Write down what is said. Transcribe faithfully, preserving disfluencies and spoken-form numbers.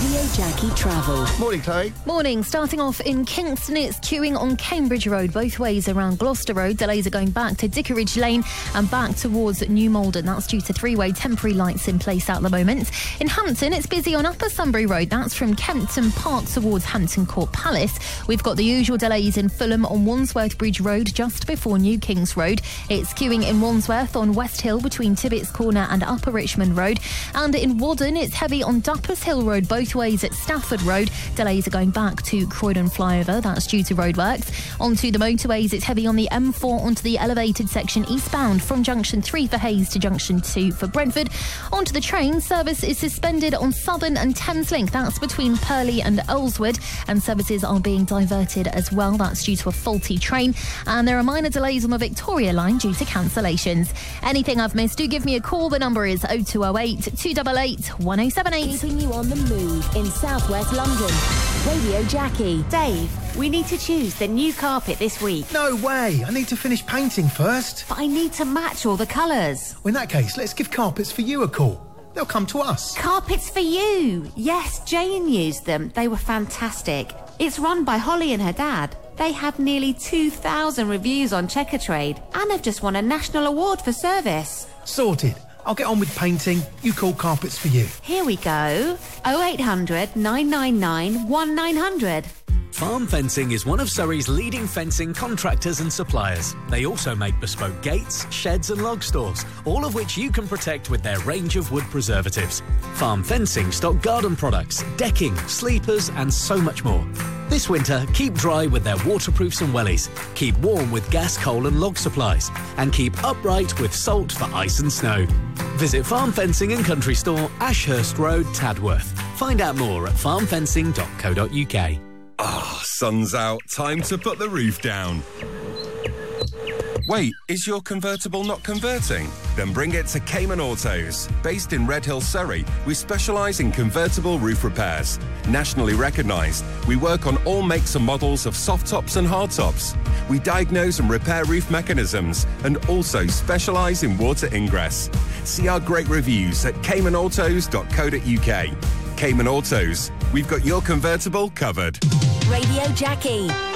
Radio Jackie Travel. Morning, Chloe. Morning. Starting off in Kingston, it's queuing on Cambridge Road both ways around Gloucester Road. Delays are going back to Dickeridge Lane and back towards New Malden. That's due to three-way temporary lights in place at the moment. In Hampton, it's busy on Upper Sunbury Road. That's from Kempton Park towards Hampton Court Palace. We've got the usual delays in Fulham on Wandsworth Bridge Road just before New Kings Road. It's queuing in Wandsworth on West Hill between Tibbets Corner and Upper Richmond Road. And in Whaddon, it's heavy on Duppers Hill Road both ways at Stafford Road. Delays are going back to Croydon Flyover. That's due to roadworks. Onto the motorways, it's heavy on the M four onto the elevated section eastbound from Junction three for Hayes to Junction two for Brentford. Onto the train, service is suspended on Southern and Thameslink. That's between Purley and Earlswood, and services are being diverted as well. That's due to a faulty train. And there are minor delays on the Victoria line due to cancellations. Anything I've missed, do give me a call. The number is oh two oh eight, two eight eight, one oh seven eight. Keeping you on the move in southwest London. Radio Jackie. Dave, we need to choose the new carpet this week. No way. I need to finish painting first. But I need to match all the colours. Well, in that case, let's give Carpets for You a call. They'll come to us. Carpets for You. Yes, Jane used them. They were fantastic. It's run by Holly and her dad. They have nearly two thousand reviews on Checkatrade and have just won a national award for service. Sorted. I'll get on with painting. You call Carpets for You. Here we go. oh eight hundred, nine nine nine, one nine hundred. Farm Fencing is one of Surrey's leading fencing contractors and suppliers. They also make bespoke gates, sheds and log stores, all of which you can protect with their range of wood preservatives. Farm Fencing stock garden products, decking, sleepers and so much more. This winter, keep dry with their waterproofs and wellies, keep warm with gas, coal and log supplies, and keep upright with salt for ice and snow. Visit Farm Fencing and Country Store, Ashurst Road, Tadworth. Find out more at farm fencing dot co dot U K. Ah, oh, sun's out. Time to put the roof down. Wait, is your convertible not converting? Then bring it to Cayman Autos. Based in Redhill, Surrey, we specialise in convertible roof repairs. Nationally recognised, we work on all makes and models of soft tops and hard tops. We diagnose and repair roof mechanisms and also specialise in water ingress. See our great reviews at cayman autos dot co dot U K. Cayman Autos, we've got your convertible covered. Radio Jackie.